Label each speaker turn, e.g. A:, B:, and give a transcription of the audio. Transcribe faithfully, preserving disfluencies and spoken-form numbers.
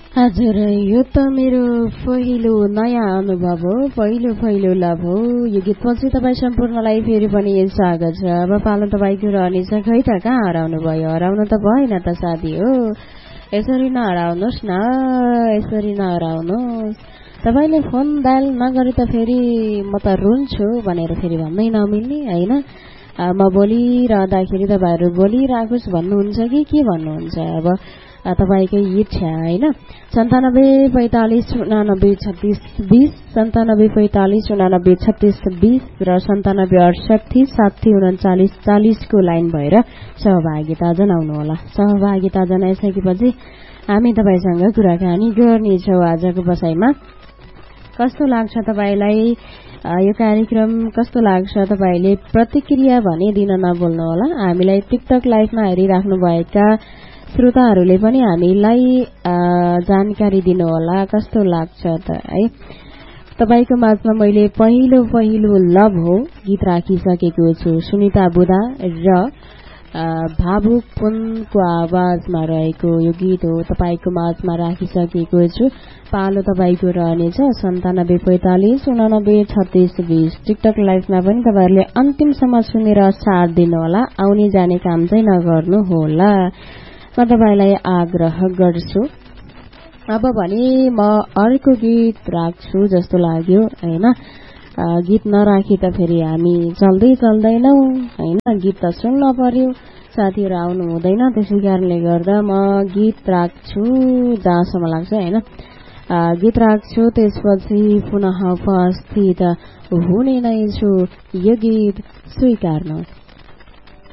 A: हजुर, यो त मेरो पहिलो नयाँ अनुभव हो, पहिलो पहिलो लभ हो। यो गीतपछि तपाईँ सम्पूर्णलाई फेरि पनि स्वागत छ। अब पालो तपाईँको रहनेछ। खै त कहाँ हराउनु भयो? हराउनु त भएन त साथी हो। यसरी नहराउनुहोस् न, यसरी नहराउनुहोस्। तपाईँले फोन डायल नगरे त फेरि म त रुन्छु भनेर फेरि भन्नै नमिल्ने होइन। म बोलिरहँदाखेरि तपाईँहरू बोलिराखोस् भन्नुहुन्छ कि के भन्नुहुन्छ? अब तपाईँकै इच्छा होइन। सन्तानब्बे पैँतालिस उनानब्बे छत्तिस बिस सन्तानब्बे पैँतालिस उनानब्बे छत्तिस बिस र सन्तानब्बे अडसठी साठी उन्चालिस चालिसको लाइन भएर सहभागिता जनाउनुहोला। सहभागिता जनाइसकेपछि हामी तपाईँसँग कुराकानी गर्नेछौँ। आजको बसाइमा कस्तो लाग्छ तपाईँलाई यो कार्यक्रम? कस्तो लाग्छ? तपाईँले प्रतिक्रिया भने दिन नभुल्नुहोला। हामीलाई टिकटक लाइभमा हेरिराख्नुभएका श्रोताहरूले पनि हामीलाई जानकारी दिनुहोला कस्तो लाग्छ त है। तपाईँको माझमा मैले पहिलो पहिलो लभ हो गीत राखिसकेको छु। सुनिता बुधा र भावुक पुनको आवाजमा रहेको यो गीत हो तपाईँको माझमा राखिसकेको छु। पालो तपाईँको रहनेछ सन्तानब्बे पैँतालिस उनानब्बे छत्तिस बिस। टिकटक लाइभमा पनि तपाईँहरूले अन्तिमसम्म सुनेर साथ दिनुहोला। आउने जाने काम चाहिँ नगर्नु होला, म तपाईँलाई आग्रह गर्छु। अब भने म अर्को गीत राख्छु जस्तो लाग्यो होइन। गीत नराखी त फेरि हामी चल्दै चल्दैनौ होइन। गीत त सुन्न पर्यो, साथीहरू आउनु हुँदैन। त्यसै कारणले गर्दा म गीत राख्छु जहाँसम्म लाग्छ होइन। गीत राख्छु, त्यसपछि पुनः उपस्थित हुने नै छु। यो गीत स्वीकार्नु।